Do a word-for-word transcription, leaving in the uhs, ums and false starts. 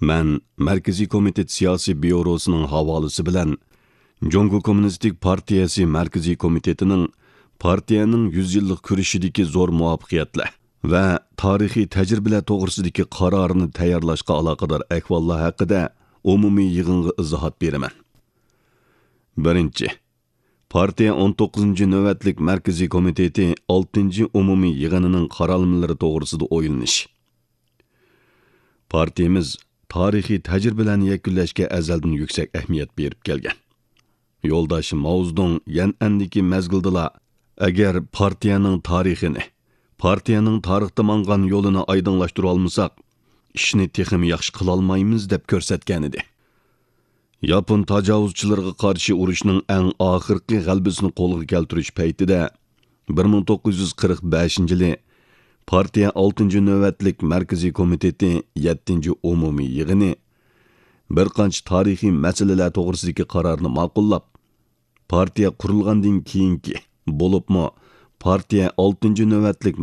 Mən Mərkəzi Komitet Siyasi Bürosu'nun havalisi bilen Jongo Kommunistik Partiyası Mərkəzi Komiteti'nin partiyanın yüz yıllık kürüşüdeki zor muvaffaqiyatlar ve tarihi tecrübeler doğrusideki kararını tayarlaşqa alaqadar ahvallar haqida umumiy yığınga izohat beraman. Birinchi, partiya on to'qqizinchi navbatlik Mərkəzi Komiteti oltinchi umumiy yig'inining qarorlari to'g'risida o'yinish. Partiyamiz tarixiy tajribalarni yakunlashga azaldan yuksak ahamiyat berib kelgan. Yo'ldoshi Mao Zedong yan'andagi mazgildala agar partiyaning tarixini, partiyaning tarixda mangan yo'lini oydinlashtira olmasak, ishni texim yaxshi qila olmaymiz deb ko'rsatgan edi. Yapon tajovuzchilarga qarshi urushning eng oxirgi g'alabasini qo'lga keltirish paytida bir ming to'qqiz yuz qirq beshinchi yili partiya oltinchi navbatlik Mərkəzi Komiteti yettinchi umumiy yig'ini bir qancha tarixiy masalalar to'g'risidagi qarorni ma'qullab, partiya qurilgandan keyingi bo'libmi partiya oltinchi navbatlik